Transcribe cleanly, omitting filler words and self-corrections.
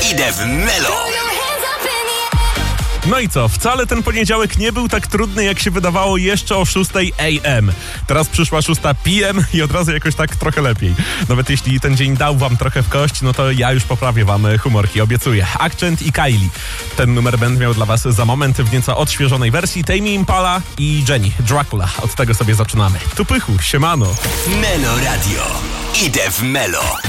Idę w Melo. No i co? Wcale ten poniedziałek nie był tak trudny, jak się wydawało jeszcze o 6 AM. Teraz przyszła 6 PM i od razu jakoś tak trochę lepiej. Nawet jeśli ten dzień dał wam trochę w kość, no to ja już poprawię wam humorki, obiecuję. Accent i Kylie. Ten numer będę miał dla was za moment w nieco odświeżonej wersji. Tame Impala i Jenny, Dracula. Od tego sobie zaczynamy. Tu pychu, siemano. Melo Radio. Idę w Melo.